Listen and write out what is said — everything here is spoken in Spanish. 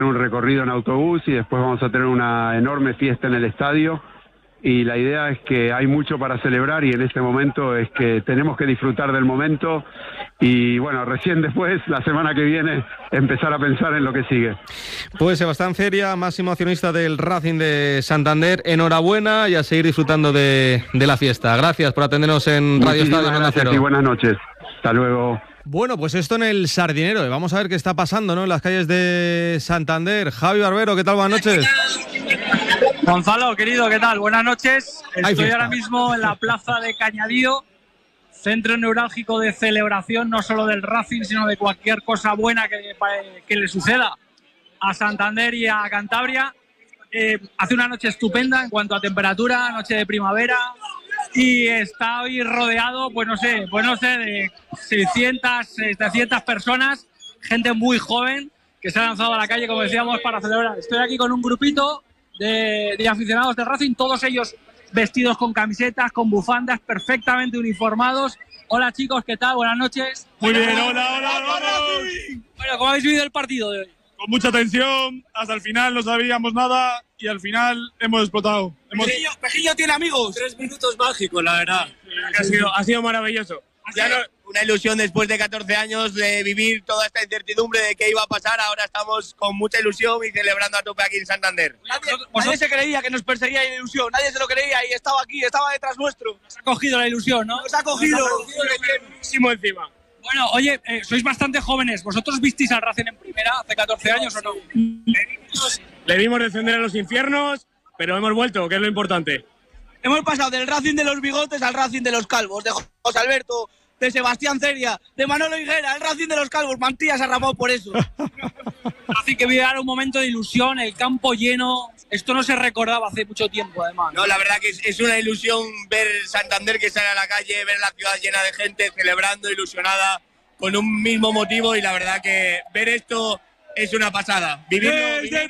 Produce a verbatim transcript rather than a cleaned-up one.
un recorrido en autobús y después vamos a tener una enorme fiesta en el estadio. Y la idea es que hay mucho para celebrar y en este momento es que tenemos que disfrutar del momento y bueno, recién después, la semana que viene, empezar a pensar en lo que sigue. Pues Sebastián Ceria, máximo accionista del Racing de Santander, enhorabuena y a seguir disfrutando de, de la fiesta. Gracias por atendernos en Radio Muchísimas Estadio gracias Cero. y buenas noches. Hasta luego. Bueno, pues esto en el Sardinero. Vamos a ver qué está pasando, ¿no?, en las calles de Santander. Javi Barbero, ¿qué tal? Buenas noches. Gonzalo, querido, ¿qué tal? Buenas noches. Estoy ahora mismo en la plaza de Cañadío, centro neurálgico de celebración, no solo del Racing, sino de cualquier cosa buena que, que le suceda a Santander y a Cantabria. Eh, hace una noche estupenda en cuanto a temperatura, noche de primavera, y está hoy rodeado, pues no sé, pues no sé, de seiscientas, setecientas personas, gente muy joven que se ha lanzado a la calle, como decíamos, para celebrar. Estoy aquí con un grupito De, de aficionados del Racing, todos ellos vestidos con camisetas, con bufandas, perfectamente uniformados. Hola chicos, ¿qué tal? Buenas noches. Muy bien, hola, hola, hola. Bueno, ¿cómo habéis vivido el partido de hoy? Con mucha tensión, hasta el final no sabíamos nada y al final hemos explotado. Hemos... Pejillo, Pejillo tiene amigos. Tres minutos mágicos, la verdad. Ha sido, ha sido maravilloso. Ya no, una ilusión después de catorce años de vivir toda esta incertidumbre de qué iba a pasar. Ahora estamos con mucha ilusión y celebrando a tope aquí en Santander. Nadie, nadie se creía que nos perseguía la ilusión, nadie se lo creía y estaba aquí, estaba detrás nuestro. Nos ha cogido la ilusión, ¿no? Nos ha cogido. Nos ha cogido muchísimo encima. Bueno, oye, eh, sois bastante jóvenes. ¿Vosotros visteis al Racing en primera hace catorce años o no? Le vimos descender a los infiernos, pero hemos vuelto, que es lo importante. Hemos pasado del Racing de los bigotes al Racing de los calvos, de José Alberto, de Sebastián Ceria, de Manolo Higuera, el Racing de los calvos. Mantilla se ha ramado por eso. Así que vive ahora un momento de ilusión, el campo lleno. Esto no se recordaba hace mucho tiempo, además. No, la verdad que es, es una ilusión ver Santander que sale a la calle, ver la ciudad llena de gente celebrando, ilusionada, con un mismo motivo, y la verdad que ver esto es una pasada. Vivirlo, Desde vivirlo